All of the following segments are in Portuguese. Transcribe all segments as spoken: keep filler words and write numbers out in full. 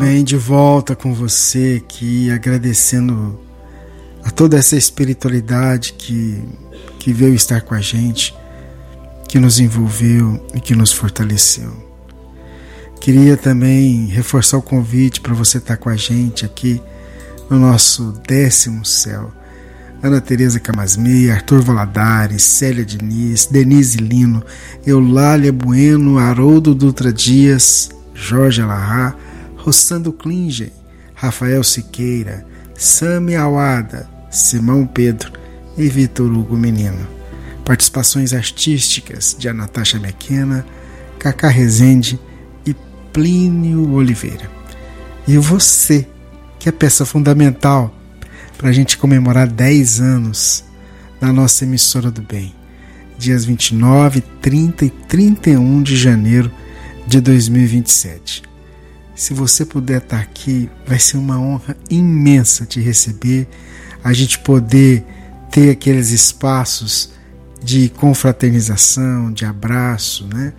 bem, de volta com você aqui, agradecendo a toda essa espiritualidade que, que veio estar com a gente, que nos envolveu e que nos fortaleceu. Queria também reforçar o convite para você estar com a gente aqui no nosso décimo céu. Ana Tereza Camasmi, Arthur Valadares, Célia Diniz, Denise Lino, Eulália Bueno, Haroldo Dutra Dias, Jorge Alahá, Rossando Klinger, Rafael Siqueira, Sami Awada, Simão Pedro e Vitor Hugo Menino. Participações artísticas de Anatasha Mequena, Cacá Rezende e Plínio Oliveira. E você, que é peça fundamental para a gente comemorar dez anos da nossa emissora do bem, dias vinte e nove, trinta e trinta e um de janeiro de dois mil e vinte e sete. Se você puder estar aqui, vai ser uma honra imensa te receber, a gente poder ter aqueles espaços de confraternização, de abraço, né?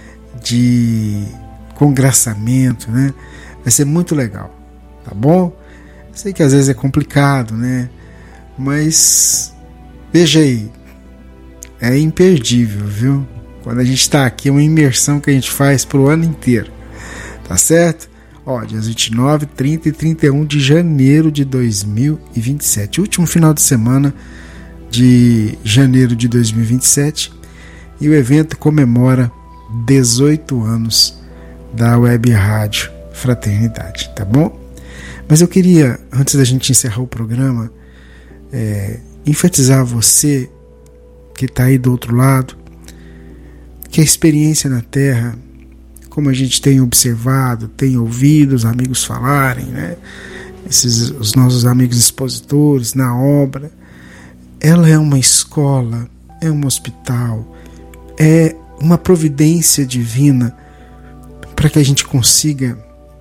De congraçamento, né? Vai ser muito legal, tá bom? Sei que às vezes é complicado, né? Mas veja aí, é imperdível, viu? Quando a gente está aqui, é uma imersão que a gente faz pro ano inteiro, tá certo? Ó, dias vinte e nove, trinta e trinta e um de janeiro de dois mil e vinte e sete, último final de semana de janeiro de dois mil e vinte e sete, e o evento comemora dezoito anos da Web Rádio Fraternidade, tá bom? Mas eu queria, antes da gente encerrar o programa, é, enfatizar você que está aí do outro lado, que a experiência na Terra, como a gente tem observado, tem ouvido os amigos falarem, né? Esses, os nossos amigos expositores na obra, ela é uma escola, é um hospital, é uma providência divina para que a gente consiga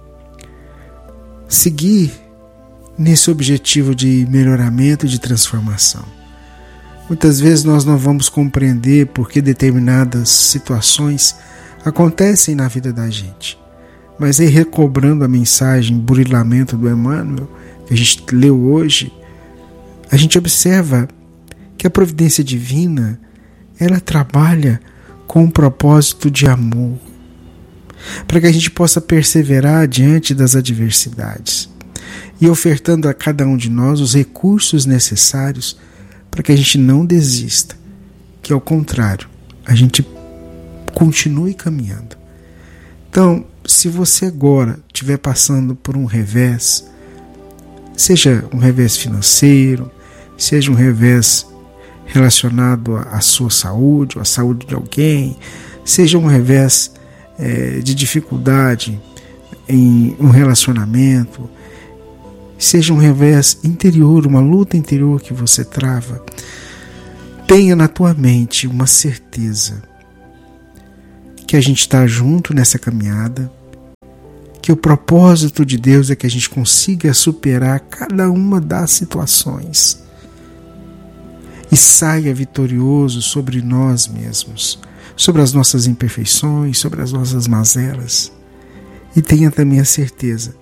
seguir nesse objetivo de melhoramento e de transformação. Muitas vezes nós não vamos compreender por que determinadas situações acontecem na vida da gente. Mas aí, recobrando a mensagem Burilamento do Emmanuel, que a gente leu hoje, a gente observa que a providência divina, ela trabalha com um propósito de amor, para que a gente possa perseverar diante das adversidades e ofertando a cada um de nós os recursos necessários para que a gente não desista, que ao contrário, a gente continue caminhando. Então, se você agora estiver passando por um revés, seja um revés financeiro, seja um revés relacionado à sua saúde, ou à saúde de alguém, seja um revés é, de dificuldade em um relacionamento, seja um revés interior, uma luta interior que você trava, tenha na tua mente uma certeza que a gente está junto nessa caminhada, que o propósito de Deus é que a gente consiga superar cada uma das situações e saia vitorioso sobre nós mesmos, sobre as nossas imperfeições, sobre as nossas mazelas. E tenha também a certeza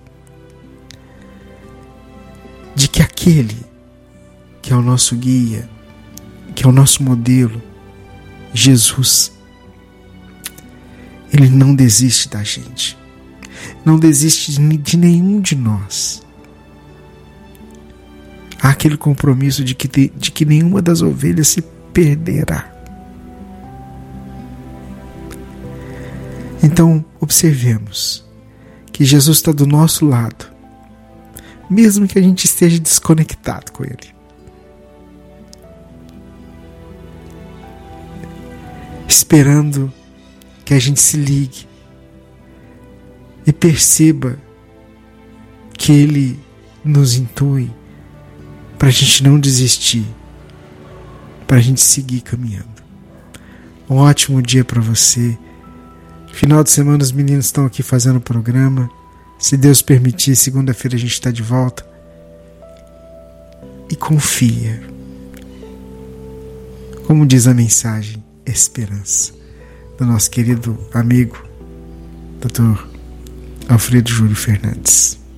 de que aquele que é o nosso guia, que é o nosso modelo, Jesus, Ele não desiste da gente, não desiste de nenhum de nós. Há aquele compromisso de que, de que nenhuma das ovelhas se perderá. Então, observemos que Jesus está do nosso lado, mesmo que a gente esteja desconectado com Ele. Esperando que a gente se ligue e perceba que Ele nos intui para a gente não desistir, para a gente seguir caminhando. Um ótimo dia para você. Final de semana os meninos estão aqui fazendo o programa. Se Deus permitir, segunda-feira a gente está de volta. E confia. Como diz a mensagem, esperança, do nosso querido amigo doutor Alfredo Júlio Fernandes.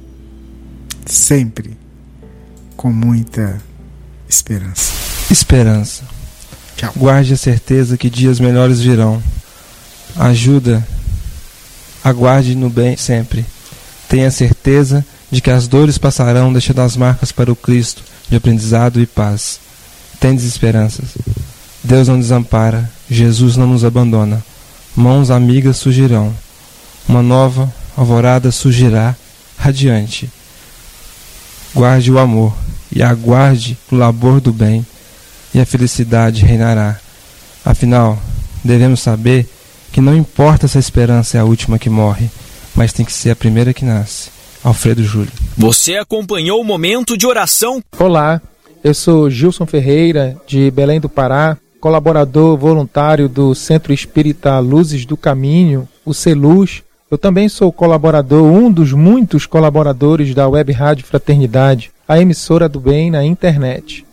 sempre com muita esperança. Esperança. Tchau. Guarde a certeza que dias melhores virão. Ajuda, aguarde no bem sempre. Tenha certeza de que as dores passarão, deixando as marcas para o Cristo de aprendizado e paz. Tendes esperanças. Deus não desampara, Jesus não nos abandona. Mãos amigas surgirão. Uma nova alvorada surgirá radiante. Guarde o amor e aguarde o labor do bem, e a felicidade reinará. Afinal, devemos saber que não importa se a esperança é a última que morre, mas tem que ser a primeira que nasce. Alfredo Júlio. Você acompanhou o Momento de Oração? Olá, eu sou Gilson Ferreira, de Belém do Pará, colaborador voluntário do Centro Espírita Luzes do Caminho, o CELUZ. Eu também sou colaborador, um dos muitos colaboradores da Web Rádio Fraternidade, a emissora do bem na internet.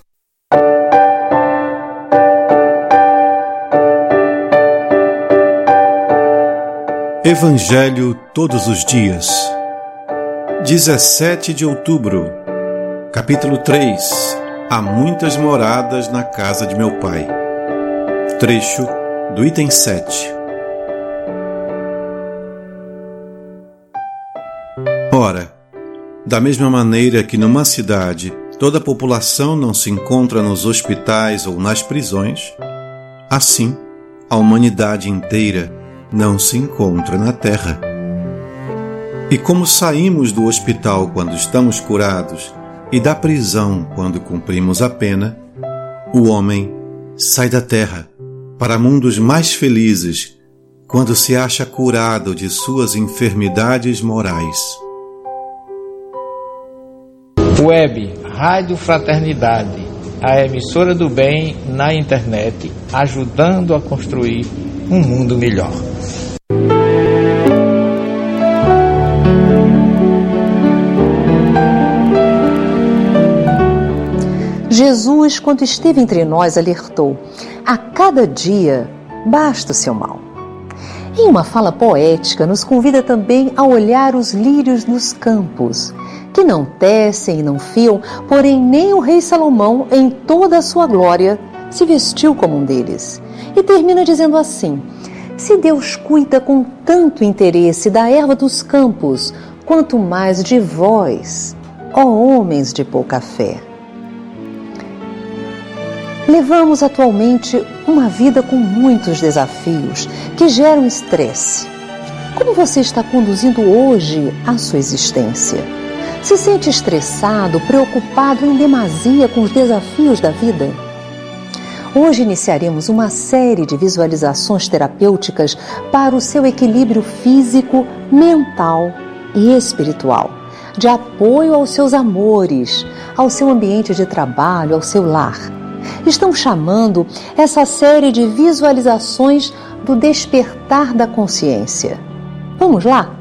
Evangelho todos os dias. dezessete de outubro, capítulo três. Há muitas moradas na casa de meu pai. Trecho do item sete. Ora, da mesma maneira que numa cidade toda a população não se encontra nos hospitais ou nas prisões, assim a humanidade inteira não se encontra na terra. E como saímos do hospital quando estamos curados e da prisão quando cumprimos a pena, o homem sai da terra para mundos mais felizes quando se acha curado de suas enfermidades morais. Web Rádio Fraternidade, a emissora do bem na internet, ajudando a construir um mundo melhor. Jesus, quando esteve entre nós, alertou: a cada dia basta o seu mal. Em uma fala poética, nos convida também a olhar os lírios nos campos, que não tecem e não fiam, porém nem o rei Salomão, em toda a sua glória, se vestiu como um deles. E termina dizendo assim: se Deus cuida com tanto interesse da erva dos campos, quanto mais de vós, ó homens de pouca fé. Levamos atualmente uma vida com muitos desafios que geram estresse. Como você está conduzindo hoje a sua existência? Se sente estressado, preocupado em demasia com os desafios da vida? Hoje iniciaremos uma série de visualizações terapêuticas para o seu equilíbrio físico, mental e espiritual, de apoio aos seus amores, ao seu ambiente de trabalho, ao seu lar. Estamos chamando essa série de visualizações do despertar da consciência. Vamos lá?